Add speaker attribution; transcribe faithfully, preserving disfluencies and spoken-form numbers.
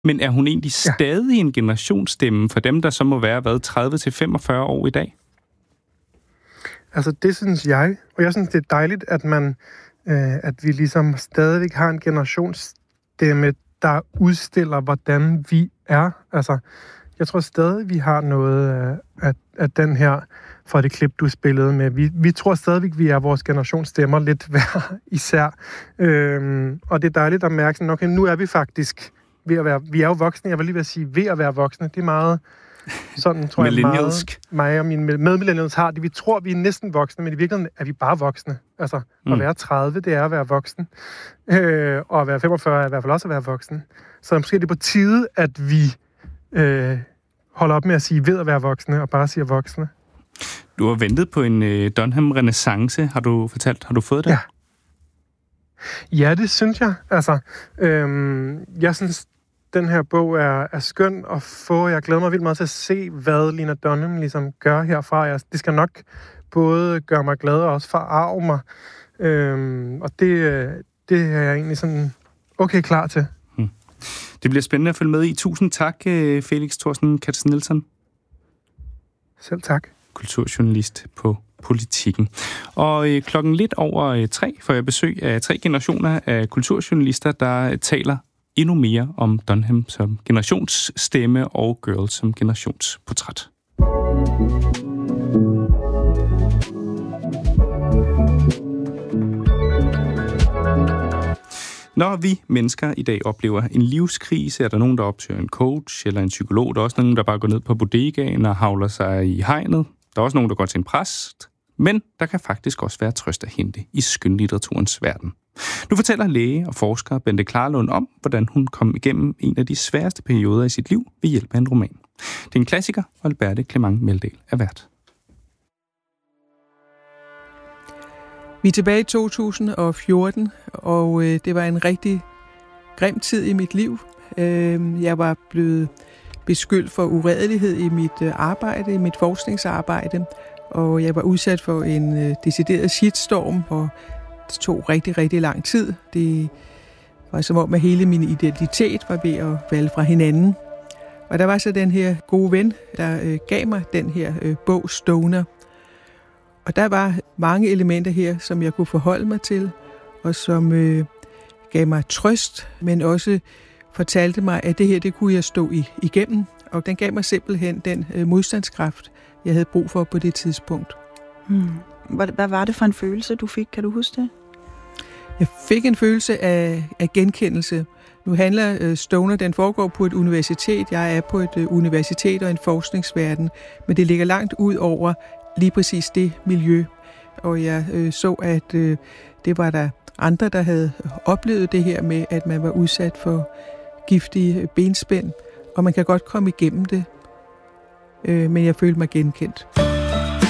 Speaker 1: Men er hun egentlig
Speaker 2: Ja.
Speaker 1: stadig en generationsstemme for dem, der så må være, hvad, tredive til femogfyrre år i dag?
Speaker 2: Altså, det synes jeg. Og jeg synes, det er dejligt, at man, øh, at vi ligesom stadigvæk har en generationsstemme, der udstiller, hvordan vi er. Altså, jeg tror stadig, vi har noget af, af, af den her, fra det klip, du spillede med. Vi, vi tror stadigvæk, vi er vores generationsstemmer lidt hver især. Øhm, og det er dejligt at mærke, sådan, okay, nu er vi faktisk ved at være, vi er jo voksne, jeg vil lige vil sige, ved at være voksne. Det er meget sådan, tror jeg, meget mig og mine medmillennials har det. Vi tror, vi er næsten voksne, men i virkeligheden er vi bare voksne. Altså, mm. at være tredive, det er at være voksen. Øh, og at være femogfyrre er i hvert fald også at være voksen. Så måske er det på tide, at vi øh, holder op med at sige ved at være voksne, og bare siger voksne.
Speaker 1: Du har ventet på en øh, Dunham-renæssance, har du fortalt. Har du fået det?
Speaker 2: Ja. Ja, det synes jeg. Altså, øhm, jeg synes, den her bog er, er skøn at få. Jeg glæder mig vildt meget til at se, hvad Lena Dunham ligesom gør herfra. Jeg, det skal nok både gøre mig glad og også forarve mig. Øhm, og det, det er jeg egentlig sådan okay klar til.
Speaker 1: Hmm. Det bliver spændende at følge med i. Tusind tak, Felix Thorsten Katzen-Nielsen.
Speaker 2: Selv tak.
Speaker 1: Kulturjournalist på Politikken. Og øh, klokken lidt over øh, tre får jeg besøg af tre generationer af kulturjournalister, der taler endnu mere om Dunham som generationsstemme og Girl som generationsportræt. Når vi mennesker i dag oplever en livskrise, er der nogen, der opsøger en coach eller en psykolog. Der er også nogen, der bare går ned på bodegaen og havler sig i hegnet. Der er også nogen, der går til en præst. Men der kan faktisk også være trøst at hente i skønlitteraturens verden. Nu fortæller læge og forsker Bente Klarlund om, hvordan hun kom igennem en af de sværeste perioder i sit liv ved hjælp af en roman. Det er en klassiker, og Alberte Clement Meldal er vært.
Speaker 3: Vi er tilbage i to tusind og fjorten, og øh, det var en rigtig grim tid i mit liv. Øh, jeg var blevet beskyldt for uredelighed i mit øh, arbejde, i mit forskningsarbejde, og jeg var udsat for en øh, decideret shitstorm, og det tog rigtig, rigtig lang tid. Det var som om, at hele min identitet var ved at falde fra hinanden. Og der var så den her gode ven, der øh, gav mig den her øh, bog, Stoner. Og der var mange elementer her, som jeg kunne forholde mig til, og som øh, gav mig trøst, men også fortalte mig, at det her, det kunne jeg stå i, igennem. Og den gav mig simpelthen den øh, modstandskraft, jeg havde brug for på det tidspunkt.
Speaker 4: Hmm. Hvad, hvad var det for en følelse, du fik? Kan du huske det?
Speaker 3: Jeg fik en følelse af, af genkendelse. Nu handler øh, Stoner, den foregår på et universitet. Jeg er på et øh, universitet og en forskningsverden, men det ligger langt ud over lige præcis det miljø. Og jeg øh, så, at øh, det var der andre, der havde oplevet det her med, at man var udsat for giftige benspænd, og man kan godt komme igennem det, øh, men jeg følte mig genkendt.